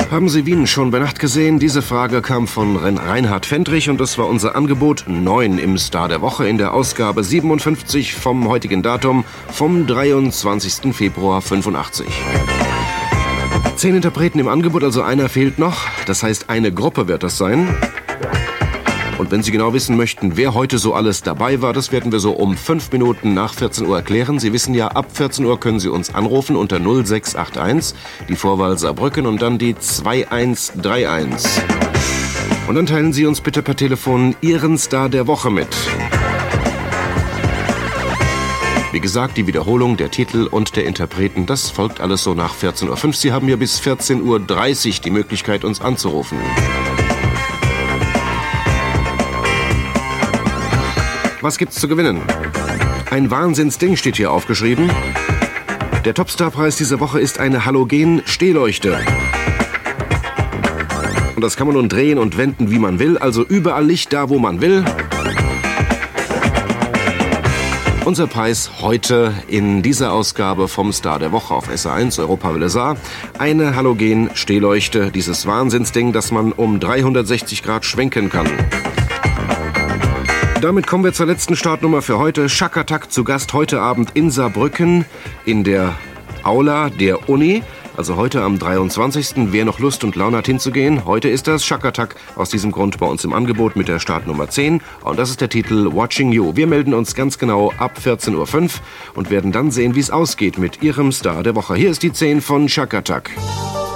Haben Sie Wien schon bei Nacht gesehen? Diese Frage kam von Reinhard Fendrich und das war unser Angebot 9 im Star der Woche in der Ausgabe 57 vom heutigen Datum vom 23. Februar 85. 10 Interpreten im Angebot, also einer fehlt noch. Das heißt, eine Gruppe wird das sein. Und wenn Sie genau wissen möchten, wer heute so alles dabei war, das werden wir so um 5 Minuten nach 14 Uhr erklären. Sie wissen ja, ab 14 Uhr können Sie uns anrufen unter 0681, die Vorwahl Saarbrücken und dann die 2131. Und dann teilen Sie uns bitte per Telefon Ihren Star der Woche mit. Wie gesagt, die Wiederholung, der Titel und der Interpreten, das folgt alles so nach 14.05 Uhr. Sie haben ja bis 14.30 Uhr die Möglichkeit, uns anzurufen. Was gibt's zu gewinnen? Ein Wahnsinnsding steht hier aufgeschrieben. Der Topstar-Preis dieser Woche ist eine Halogen-Stehleuchte. Und das kann man nun drehen und wenden, wie man will. Also überall Licht da, wo man will. Unser Preis heute in dieser Ausgabe vom Star der Woche auf SA1 Europa Welle Saar. Eine Halogen-Stehleuchte, dieses Wahnsinnsding, das man um 360 Grad schwenken kann. Damit kommen wir zur letzten Startnummer für heute. Chaka Tak zu Gast heute Abend in Saarbrücken in der Aula der Uni. Also heute am 23. Wer noch Lust und Laune hat hinzugehen, heute ist das Chaka Tak aus diesem Grund bei uns im Angebot mit der Startnummer 10. Und das ist der Titel Watching You. Wir melden uns ganz genau ab 14.05 Uhr und werden dann sehen, wie es ausgeht mit Ihrem Star der Woche. Hier ist die 10 von Chaka Tak.